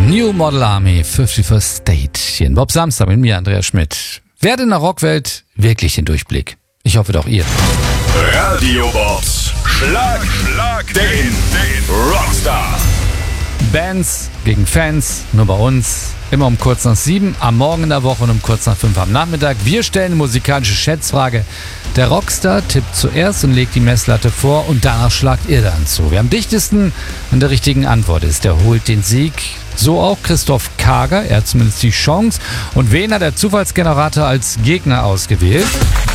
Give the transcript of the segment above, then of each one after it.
New Model Army, 51st State. Hier in Bob Samstag mit mir, Andreas Schmidt. Wer hat in der Rockwelt wirklich den Durchblick? Ich hoffe doch ihr. Radio Box. Schlag den Rockstar. Bands gegen Fans, nur bei uns. Immer um kurz nach 7 am Morgen in der Woche und um kurz nach 5 am Nachmittag. Wir stellen eine musikalische Schätzfrage. Der Rockstar tippt zuerst und legt die Messlatte vor und danach schlagt ihr dann zu. Wer am dichtesten an der richtigen Antwort ist, der holt den Sieg. So auch Christoph Kager, er hat zumindest die Chance. Und wen hat der Zufallsgenerator als Gegner ausgewählt?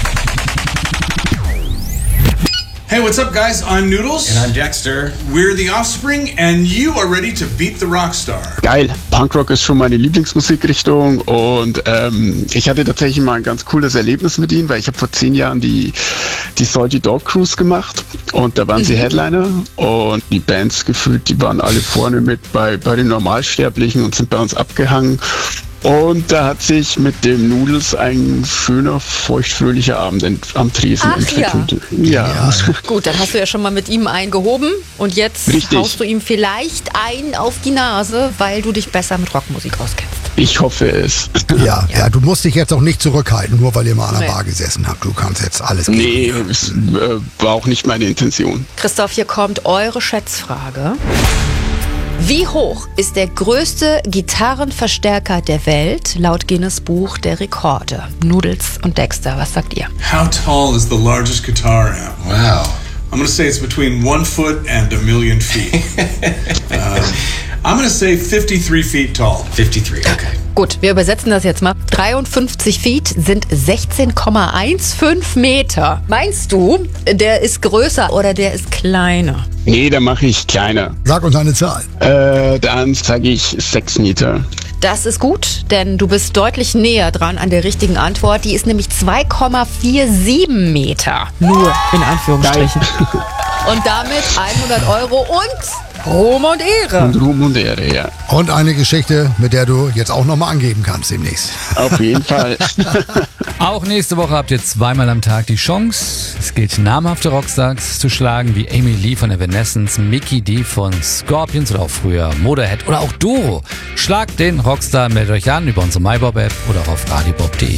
Hey, what's up, guys? I'm Noodles. And I'm Dexter. We're the Offspring, and you are ready to beat the Rockstar. Geil, Punkrock ist schon meine Lieblingsmusikrichtung und ich hatte tatsächlich mal ein ganz cooles Erlebnis mit ihnen, weil ich habe vor 10 Jahren die Salty Dog Cruise gemacht und da waren sie Headliner und die Bands gefühlt, die waren alle vorne mit bei den Normalsterblichen und sind bei uns abgehangen. Und da hat sich mit dem Noodles ein schöner, feuchtfröhlicher Abend am Tresen entwickelt. Ja. Gut, dann hast du ja schon mal mit ihm eingehoben und jetzt haust du ihm vielleicht einen auf die Nase, weil du dich besser mit Rockmusik auskennst. Ich hoffe es. Ja, du musst dich jetzt auch nicht zurückhalten, nur weil ihr mal an der Bar gesessen habt. Du kannst jetzt alles geben. Nee, es war auch nicht meine Intention. Christoph, hier kommt eure Schätzfrage. Wie hoch ist der größte Gitarrenverstärker der Welt laut Guinness Buch der Rekorde? Noodles und Dexter, was sagt ihr? How tall is the largest guitar amp? Wow. I'm going to say it's between 1 foot and 1 million feet. I'm going to say 53 feet tall. 53, okay. Gut, wir übersetzen das jetzt mal. 53 Feet sind 16,15 Meter. Meinst du, der ist größer oder der ist kleiner? Nee, da mache ich kleiner. Sag uns eine Zahl. Dann sage ich 6 Meter. Das ist gut, denn du bist deutlich näher dran an der richtigen Antwort. Die ist nämlich 2,47 Meter. Nur in Anführungsstrichen. Und damit 100 € und Ruhm und Ehre. Und Ruhm und Ehre, ja. Und eine Geschichte, mit der du jetzt auch nochmal angeben kannst demnächst. Auf jeden Fall. Auch nächste Woche habt ihr zweimal am Tag die Chance. Es gilt, namhafte Rockstars zu schlagen, wie Amy Lee von Evanescence, Mikkey Dee von Scorpions oder auch früher Motorhead oder auch Doro. Schlagt den Rockstar, meldet euch an über unsere MyBob-App oder auch auf radiobob.de.